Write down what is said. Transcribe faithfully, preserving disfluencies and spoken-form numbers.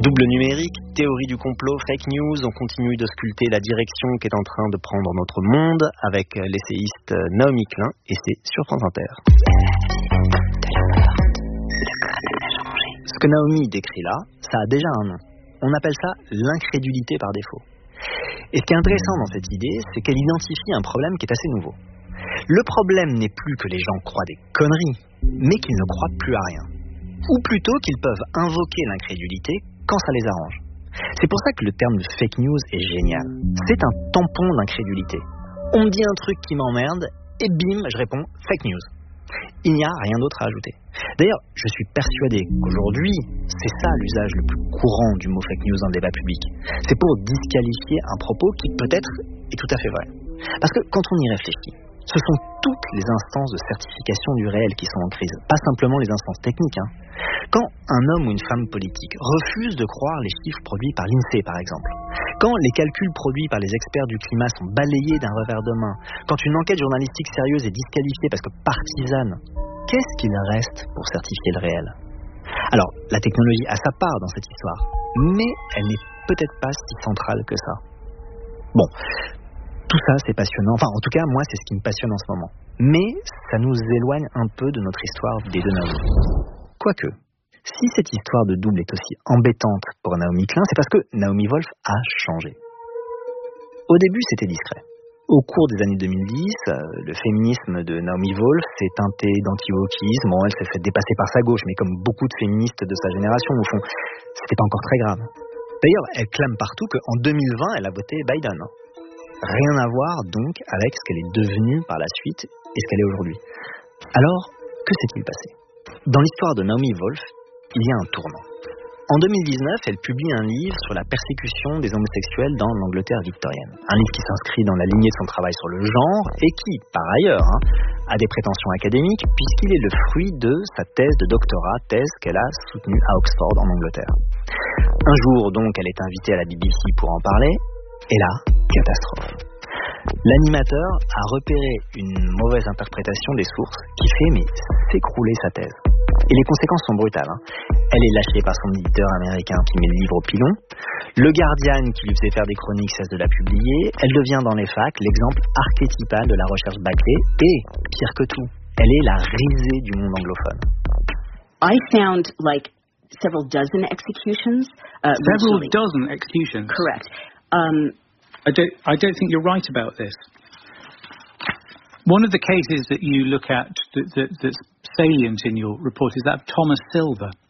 Double numérique, théorie du complot, fake news, on continue de sculpter la direction qu'est en train de prendre notre monde avec l'essayiste Naomi Klein et c'est sur France Inter. Ce que Naomi décrit là, ça a déjà un nom. On appelle ça l'incrédulité par défaut. Et ce qui est intéressant dans cette idée, c'est qu'elle identifie un problème qui est assez nouveau. Le problème n'est plus que les gens croient des conneries, mais qu'ils ne croient plus à rien. Ou plutôt qu'ils peuvent invoquer l'incrédulité quand ça les arrange. C'est pour ça que le terme de fake news est génial. C'est un tampon d'incrédulité. On me dit un truc qui m'emmerde, et bim, je réponds fake news. Il n'y a rien d'autre à ajouter. D'ailleurs, je suis persuadé qu'aujourd'hui, c'est ça l'usage le plus courant du mot fake news dans le débat public. C'est pour disqualifier un propos qui peut-être est tout à fait vrai. Parce que quand on y réfléchit, ce sont toutes les instances de certification du réel qui sont en crise, pas simplement les instances techniques. Hein. Quand un homme ou une femme politique refuse de croire les chiffres produits par l'INSEE, par exemple, quand les calculs produits par les experts du climat sont balayés d'un revers de main, quand une enquête journalistique sérieuse est disqualifiée parce que partisane, qu'est-ce qu'il reste pour certifier le réel ? Alors, la technologie a sa part dans cette histoire, mais elle n'est peut-être pas si centrale que ça. Bon, tout ça c'est passionnant, enfin en tout cas moi c'est ce qui me passionne en ce moment. Mais ça nous éloigne un peu de notre histoire des deux Naomi. Quoique, si cette histoire de double est aussi embêtante pour Naomi Klein, c'est parce que Naomi Wolf a changé. Au début c'était discret. Au cours des années deux mille dix, le féminisme de Naomi Wolf s'est teinté d'anti-wokisme. Bon, elle s'est fait dépasser par sa gauche, mais comme beaucoup de féministes de sa génération, au fond, c'était pas encore très grave. D'ailleurs, elle clame partout qu'en deux mille vingt, elle a voté Biden. Rien à voir donc avec ce qu'elle est devenue par la suite et ce qu'elle est aujourd'hui. Alors, que s'est-il passé ? Dans l'histoire de Naomi Wolf, il y a un tournant. En deux mille dix-neuf, elle publie un livre sur la persécution des homosexuels dans l'Angleterre victorienne. Un livre qui s'inscrit dans la lignée de son travail sur le genre et qui, par ailleurs, hein, a des prétentions académiques puisqu'il est le fruit de sa thèse de doctorat, thèse qu'elle a soutenue à Oxford en Angleterre. Un jour, donc, elle est invitée à la B B C pour en parler et là, catastrophe. L'animateur a repéré une mauvaise interprétation des sources qui fait mais s'écrouler sa thèse. Et les conséquences sont brutales. Hein. Elle est lâchée par son éditeur américain qui met le livre au pilon. Le Guardian qui lui faisait faire des chroniques cesse de la publier. Elle devient dans les facs l'exemple archétypal de la recherche bâclée. Et, pire que tout, elle est la risée du monde anglophone. I found like several dozen executions. Uh, several recently. dozen executions? Correct. Um, I don't, I don't think you're right about this. One of the cases that you look at that, that, that's salient in your report is that of Thomas Silver.